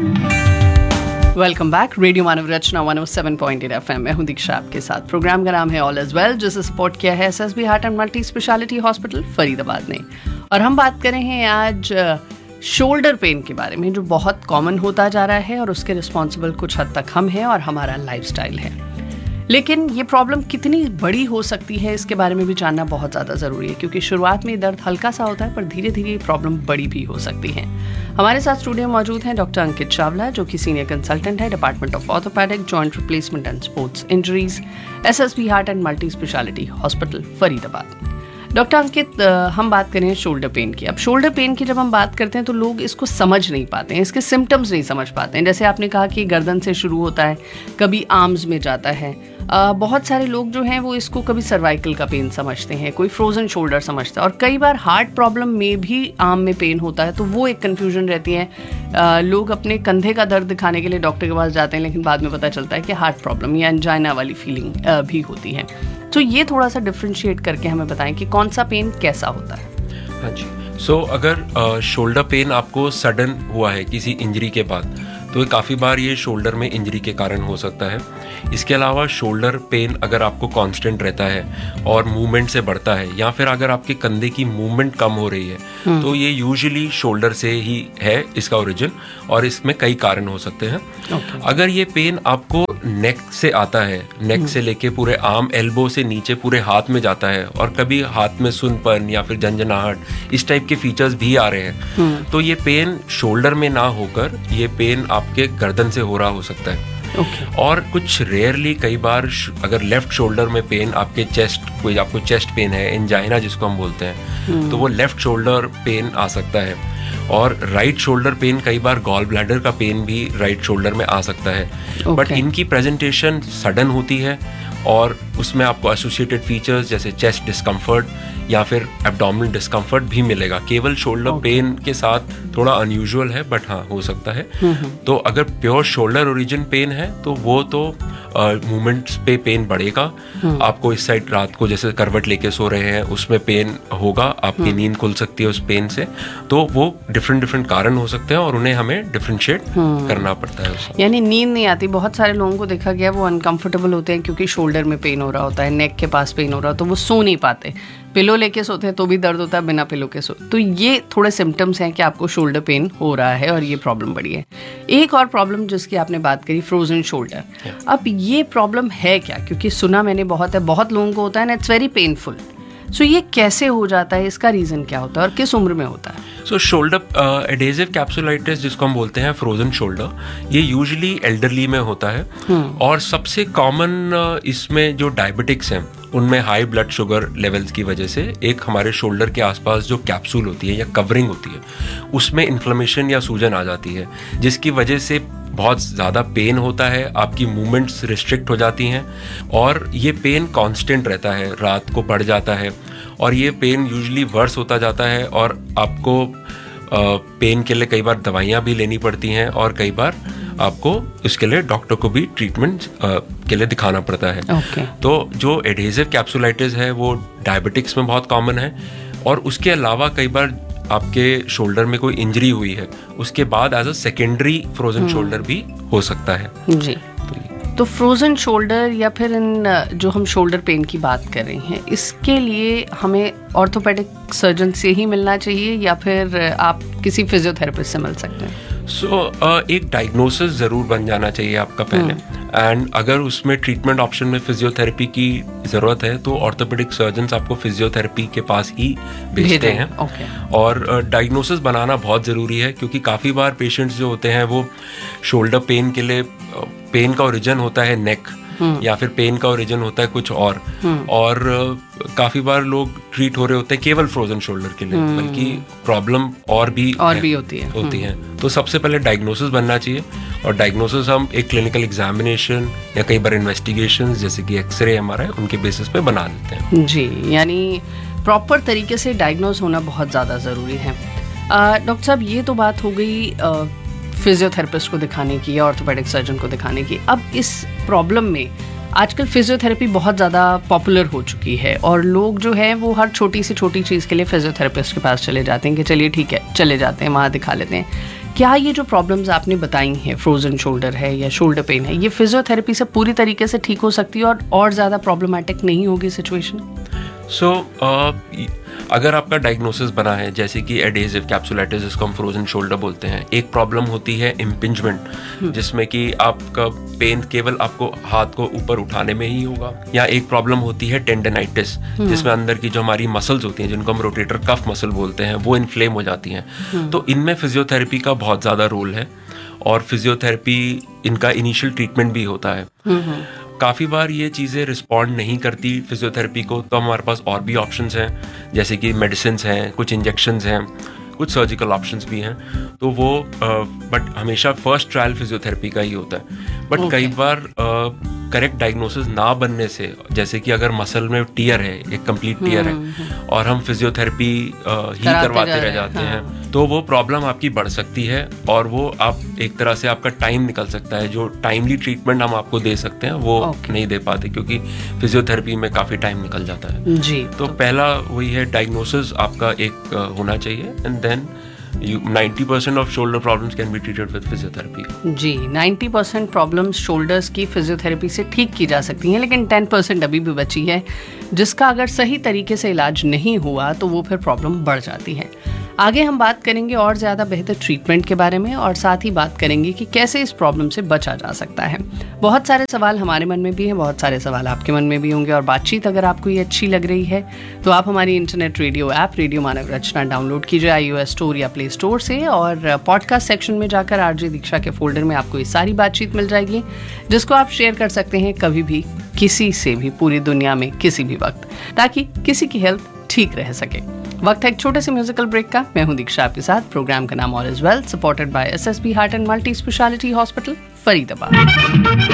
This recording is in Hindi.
Welcome back. रेडियो मानव रचना 107.8 FM। मैं हूं दीक्षा आपके साथ। प्रोग्राम का नाम है ऑल इज वेल, जिसे सपोर्ट किया है SSB heart and multi speciality hospital Faridabad ने। और हम बात कर रहे हैं आज शोल्डर पेन के बारे में, जो बहुत कॉमन होता जा रहा है और उसके रिस्पॉन्सिबल कुछ हद तक हम हैं और हमारा लाइफस्टाइल है। लेकिन ये प्रॉब्लम कितनी बड़ी हो सकती है, इसके बारे में भी जानना बहुत ज़्यादा ज़रूरी है, क्योंकि शुरुआत में दर्द हल्का सा होता है, पर धीरे धीरे ये प्रॉब्लम बड़ी भी हो सकती है। हमारे साथ स्टूडियो में मौजूद हैं डॉक्टर अंकित चावला, जो कि सीनियर कंसल्टेंट है department of orthopaedic, joint replacement and sports injuries, SSB heart and multi speciality hospital Faridabad. Doctor अंकित, हम बात करें शोल्डर पेन की। अब शोल्डर पेन की जब हम बात करते हैं तो लोग इसको समझ नहीं पाते हैं, इसके सिम्टम्स नहीं समझ पाते हैं। जैसे आपने कहा कि गर्दन से शुरू होता है, कभी आर्म्स में जाता है। बहुत सारे लोग जो हैं वो इसको कभी सर्वाइकल का पेन समझते हैं, कोई फ्रोजन शोल्डर समझता है, और कई बार हार्ट प्रॉब्लम में भी आर्म में पेन होता है, तो वो एक कन्फ्यूजन रहती है। लोग अपने कंधे का दर्द दिखाने के लिए डॉक्टर के पास जाते हैं, लेकिन बाद में पता चलता है कि हार्ट प्रॉब्लम या एंजाइना वाली फीलिंग भी होती है। तो ये थोड़ा सा डिफ्रेंशिएट करके हमें बताएं कि कौन सा पेन कैसा होता है। हाँ जी। अगर शोल्डर पेन आपको सडन हुआ है किसी इंजरी के बाद, तो काफ़ी बार ये शोल्डर में इंजरी के कारण हो सकता है। इसके अलावा शोल्डर पेन अगर आपको कांस्टेंट रहता है और मूवमेंट से बढ़ता है, या फिर अगर आपके कंधे की मूवमेंट कम हो रही है, तो ये यूजुअली शोल्डर से ही है इसका ओरिजिन, और इसमें कई कारण हो सकते हैं। अगर ये पेन आपको नेक से आता है, नेक से लेके पूरे आर्म, एल्बो से नीचे पूरे हाथ में जाता है, और कभी हाथ में सुनपन या फिर झंझनाहट, इस टाइप के फीचर्स भी आ रहे हैं, तो ये पेन शोल्डर में ना होकर ये पेन आपके गर्दन से हो रहा हो सकता है। और कुछ रेयरली कई बार अगर लेफ्ट शोल्डर में पेन आपके कोई आपको चेस्ट पेन है, एंजाइना जिसको हम बोलते हैं, तो वो लेफ्ट शोल्डर पेन आ सकता है। और राइट शोल्डर पेन, कई बार गॉल ब्लैडर का पेन भी राइट शोल्डर में आ सकता है। बट इनकी प्रेजेंटेशन सडन होती है, और उसमें आपको एसोसिएटेड फीचर्स जैसे चेस्ट डिस्कम्फर्ट या फिर एब्डोमिनल डिस्कम्फर्ट भी मिलेगा। केवल शोल्डर पेन के साथ थोड़ा अनयूजुअल है, बट हाँ हो सकता है। तो अगर प्योर शोल्डर ओरिजिन पेन है तो वो तो मूवमेंट्स पे पेन बढ़ेगा। आपको इस साइड रात को जैसे करवट लेके सो रहे हैं उसमें पेन होगा, आपकी नींद खुल सकती है उस पेन से। तो वो डिफरेंट कारण हो सकते हैं और उन्हें हमें डिफरेंशिएट करना पड़ता है उसमें। यानी नींद नहीं आती। बहुत सारे लोगों को देखा गया वो अनकंफर्टेबल होते हैं क्योंकि शोल्डर में पेन हो रहा होता है, नेक के पास पेन हो रहा, तो वो सो नहीं पाते। पिलो लेके सोते हैं तो भी दर्द होता है, बिना पिलो के सो। तो ये थोड़े सिम्टम्स हैं कि आपको शोल्डर पेन हो रहा है और ये प्रॉब्लम बड़ी है। एक और प्रॉब्लम जिसकी आपने बात करी, फ्रोजन शोल्डर। अब ये प्रॉब्लम है क्या? क्योंकि सुना मैंने बहुत है, बहुत लोगों को होता है ना, इट्स वेरी पेनफुल। सो ये कैसे हो जाता है, इसका रीज़न क्या होता है और किस उम्र में होता है? शोल्डर एडेसिव कैप्सुलाइटिस जिसको हम बोलते हैं, फ्रोजन शोल्डर, ये यूजुअली एल्डरली में होता है। और सबसे कॉमन इसमें जो डायबिटिक्स हैं उनमें हाई ब्लड शुगर लेवल्स की वजह से एक हमारे शोल्डर के आसपास जो कैप्सूल होती है या कवरिंग होती है उसमें इन्फ्लेमेशन या सूजन आ जाती है, जिसकी वजह से बहुत ज़्यादा पेन होता है, आपकी मूवमेंट्स रिस्ट्रिक्ट हो जाती हैं, और ये पेन कांस्टेंट रहता है, रात को बढ़ जाता है, और ये पेन यूजुअली वर्स होता जाता है, और आपको पेन के लिए कई बार दवाइयाँ भी लेनी पड़ती हैं, और कई बार आपको इसके लिए डॉक्टर को भी ट्रीटमेंट के लिए दिखाना पड़ता है। तो जो एडेसिव कैप्सुलाइटिस है वो डायबिटिक्स में बहुत कॉमन है, और उसके अलावा कई बार आपके शोल्डर में कोई इंजरी हुई है उसके बाद as a secondary frozen shoulder भी हो सकता है जी। तो फ्रोजन शोल्डर या फिर इन जो हम शोल्डर पेन की बात कर रहे हैं, इसके लिए हमें ऑर्थोपेडिक सर्जन से ही मिलना चाहिए या फिर आप किसी फिजियोथेरेपिस्ट से मिल सकते हैं? एक डायग्नोसिस ज़रूर बन जाना चाहिए आपका पहले, एंड अगर उसमें ट्रीटमेंट ऑप्शन में फिजियोथेरेपी की ज़रूरत है तो ऑर्थोपेडिक सर्जन्स आपको फिजियोथेरेपी के पास ही भेजते हैं। और डायग्नोसिस बनाना बहुत ज़रूरी है, क्योंकि काफ़ी बार पेशेंट्स जो होते हैं वो शोल्डर पेन के लिए, पेन का ओरिजिन होता है नेक, या फिर पेन का ओरिजिन होता है कुछ और काफी बार लोग ट्रीट हो रहे होते हैं केवल फ्रोजन शोल्डर के लिए, बल्कि प्रॉब्लम और भी होती है। तो सबसे पहले डायग्नोसिस बनना चाहिए, और डायग्नोसिस हम एक क्लिनिकल एग्जामिनेशन या कई बार इन्वेस्टिगेशंस जैसे कि एक्सरे हमारा है उनके बेसिस पे बना लेते हैं जी। यानी प्रॉपर तरीके से डायग्नोस होना बहुत ज़्यादा ज़रूरी है। डॉक्टर साहब, ये तो बात हो गई फिजियोथेरेपिस्ट को दिखाने की या ऑर्थोपेडिक सर्जन को दिखाने की। अब इस प्रॉब्लम में आजकल फिजियोथेरेपी बहुत ज़्यादा पॉपुलर हो चुकी है, और लोग जो है वो हर छोटी से छोटी चीज़ के लिए फिजियोथेरेपिस्ट के पास चले जाते हैं कि चलिए ठीक है चले जाते हैं, वहाँ दिखा लेते हैं। क्या ये जो प्रॉब्लम्स आपने बताई हैं, फ्रोजन शोल्डर है या शोल्डर पेन है, ये फिजियोथेरेपी से पूरी तरीके से ठीक हो सकती है और ज़्यादा प्रॉब्लमेटिक नहीं होगी सिचुएशन? अगर आपका डायग्नोसिस बना है जैसे कि एडेसिव कैप्सुलाइटिस, जिसको हम फ्रोजन शोल्डर बोलते हैं, एक प्रॉब्लम होती है इम्पिंजमेंट, जिसमें कि आपका पेन केवल आपको हाथ को ऊपर उठाने में ही होगा, या एक प्रॉब्लम होती है टेंडनाइटिस, जिसमें अंदर की जो हमारी मसल्स होती हैं, जिनको हम रोटेटर कफ मसल बोलते हैं, वो इन्फ्लेम हो जाती हैं। तो इनमें फिजियोथेरेपी का बहुत ज़्यादा रोल है, और फिजियोथेरेपी इनका इनिशियल ट्रीटमेंट भी होता है। काफ़ी बार ये चीज़ें रिस्पॉन्ड नहीं करती फिजियोथेरेपी को, तो हमारे पास और भी ऑप्शंस हैं, जैसे कि मेडिसिन्स हैं, कुछ इंजेक्शंस हैं, कुछ सर्जिकल ऑप्शंस भी हैं। तो वो बट हमेशा फर्स्ट ट्रायल फिजियोथेरेपी का ही होता है। बट कई बार करेक्ट डायग्नोसिस ना बनने से, जैसे कि अगर मसल में टियर है, एक कंप्लीट टियर है, और हम फिजियोथेरेपी ही करवाते रह जाते हैं, तो वो प्रॉब्लम आपकी बढ़ सकती है, और वो आप एक तरह से आपका टाइम निकल सकता है। जो टाइमली ट्रीटमेंट हम आपको दे सकते हैं वो नहीं दे पाते, क्योंकि फिजियोथेरेपी में काफ़ी टाइम निकल जाता है जी। तो पहला वही है, डायग्नोसिस आपका एक होना चाहिए, and then 90% off shoulder problems can be treated with physiotherapy. Ji, 90% problems shoulders की फिजियोथेरेपी से ठीक की जा सकती हैं, लेकिन 10% अभी भी बची है, जिसका अगर सही तरीके से इलाज नहीं हुआ तो वो फिर प्रॉब्लम बढ़ जाती है। आगे हम बात करेंगे और ज़्यादा बेहतर ट्रीटमेंट के बारे में, और साथ ही बात करेंगे कि कैसे इस प्रॉब्लम से बचा जा सकता है। बहुत सारे सवाल हमारे मन में भी हैं, बहुत सारे सवाल आपके मन में भी होंगे, और बातचीत अगर आपको ये अच्छी लग रही है तो आप हमारी इंटरनेट रेडियो ऐप रेडियो मानव रचना डाउनलोड कीजिए iOS स्टोर या प्ले स्टोर से, और पॉडकास्ट सेक्शन में जाकर आरजे दीक्षा के फोल्डर में आपको ये सारी बातचीत मिल जाएगी, जिसको आप शेयर कर सकते हैं कभी भी, किसी से भी, पूरी दुनिया में किसी भी वक्त, ताकि किसी की हेल्थ ठीक रह सके। वक्त है एक छोटे से म्यूजिकल ब्रेक का। मैं हूं दीक्षा आपके साथ। प्रोग्राम का नाम all is well, supported by SSB heart and multi speciality hospital, Faridabad.